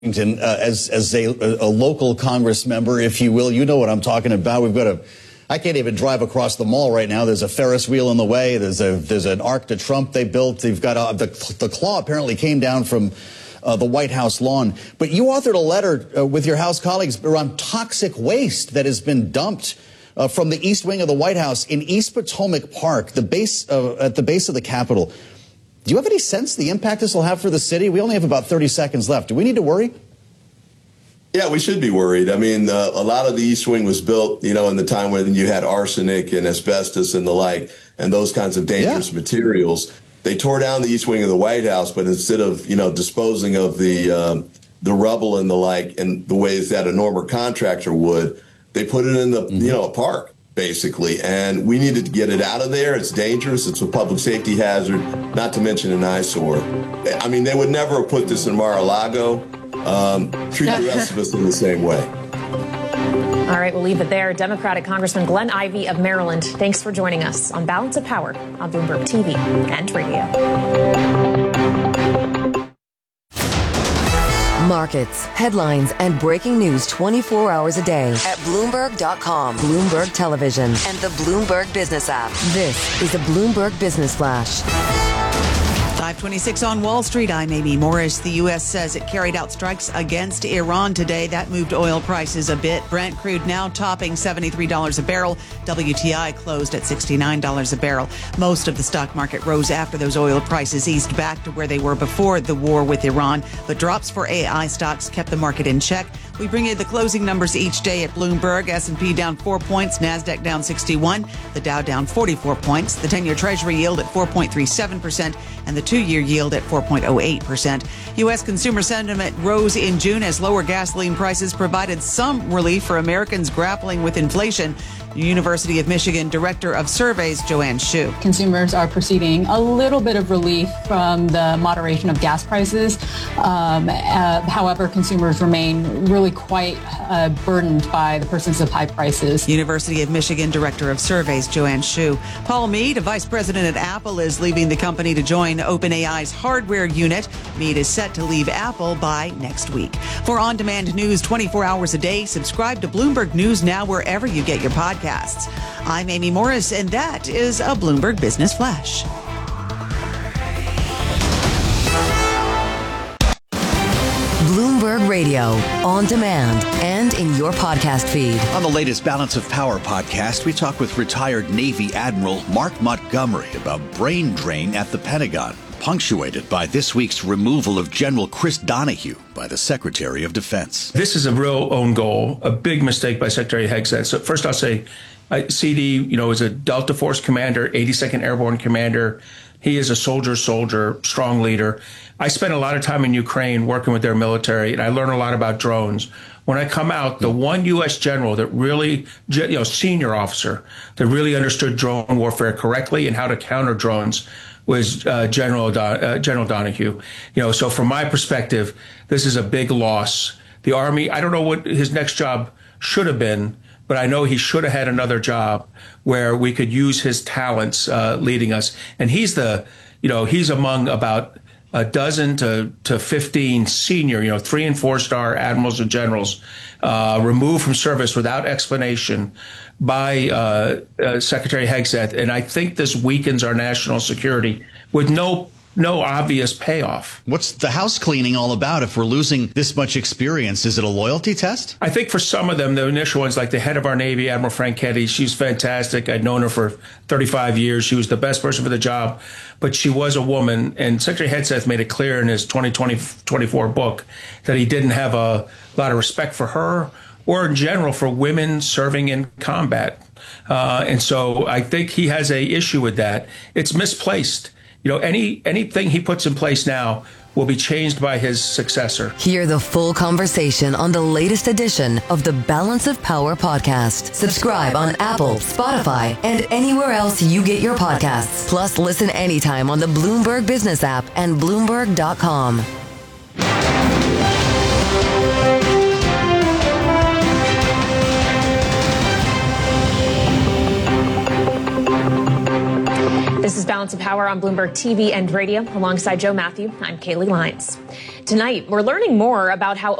As a local Congress member, if you will, you know what I'm talking about. I can't even drive across the mall right now. There's a Ferris wheel in the way. There's an Arc de Trump they built. They've got the claw apparently came down from the White House lawn. But you authored a letter with your House colleagues around toxic waste that has been dumped from the East Wing of the White House in East Potomac Park, at the base of the Capitol. Do you have any sense the impact this will have for the city? We only have about 30 seconds left. Do we need to worry? Yeah, we should be worried. I mean, a lot of the East Wing was built, in the time when you had arsenic and asbestos and the like, and those kinds of dangerous materials. They tore down the East Wing of the White House, but instead of, disposing of the rubble and the like in the ways that a normal contractor would, they put it in the, a park, basically. And we needed to get it out of there. It's dangerous. It's a public safety hazard, not to mention an eyesore. I mean, they would never have put this in Mar-a-Lago. Treat the rest of us in the same way. All right, we'll leave it there. Democratic Congressman Glenn Ivey of Maryland, thanks for joining us on Balance of Power on Bloomberg TV and radio. Markets, headlines, and breaking news 24 hours a day at Bloomberg.com, Bloomberg Television, and the Bloomberg Business app. This is the Bloomberg Business Flash. 5:26 on Wall Street. I'm Amy Morris. The U.S. says it carried out strikes against Iran today. That moved oil prices a bit. Brent crude now topping $73 a barrel. WTI closed at $69 a barrel. Most of the stock market rose after those oil prices eased back to where they were before the war with Iran. But drops for AI stocks kept the market in check. We bring you the closing numbers each day at Bloomberg. S&P down 4 points. NASDAQ down 61. The Dow down 44 points. The 10-year Treasury yield at 4.37%. And the 2-year yield at 4.08%. U.S. consumer sentiment rose in June as lower gasoline prices provided some relief for Americans grappling with inflation. University of Michigan Director of Surveys, Joanne Shu. Consumers are perceiving a little bit of relief from the moderation of gas prices. However, consumers remain really quite burdened by the persistence of high prices. University of Michigan Director of Surveys, Joanne Shu. Paul Mead, a vice president at Apple, is leaving the company to join OpenAI's hardware unit. Mead is set to leave Apple by next week. For on-demand news 24 hours a day, subscribe to Bloomberg News Now wherever you get your podcasts. I'm Amy Morris, and that is a Bloomberg Business Flash. Bloomberg Radio, on demand and in your podcast feed. On the latest Balance of Power podcast, we talk with retired Navy Admiral Mark Montgomery about brain drain at the Pentagon, punctuated by this week's removal of General Chris Donahue by the Secretary of Defense. This is a real own goal, a big mistake by Secretary Hegseth. So first I'll say, CD, is a Delta Force commander, 82nd Airborne commander. He is a soldier, strong leader. I spent a lot of time in Ukraine working with their military, and I learned a lot about drones. When I come out, the one U.S. general that really, senior officer that really understood drone warfare correctly and how to counter drones was General Donahue. So from my perspective, this is a big loss. The Army, I don't know what his next job should have been, but I know he should have had another job where we could use his talents leading us. And he's among about a dozen to 15 senior, 3- and 4-star admirals and generals removed from service without explanation by Secretary Hegseth. And I think this weakens our national security with no obvious payoff. What's the house cleaning all about if we're losing this much experience? Is it a loyalty test? I think for some of them, the initial ones, like the head of our Navy, Admiral Franchetti, she's fantastic. I'd known her for 35 years. She was the best person for the job, but she was a woman. And Secretary Hegseth made it clear in his 2024 book that he didn't have a lot of respect for her or in general for women serving in combat. And so I think he has a issue with that. It's misplaced. Anything he puts in place now will be changed by his successor. Hear the full conversation on the latest edition of the Balance of Power podcast. Subscribe on Apple, Spotify, and anywhere else you get your podcasts. Plus, listen anytime on the Bloomberg Business app and Bloomberg.com. This is Balance of Power on Bloomberg TV and radio. Alongside Joe Matthew, I'm Kaylee Lyons. Tonight, we're learning more about how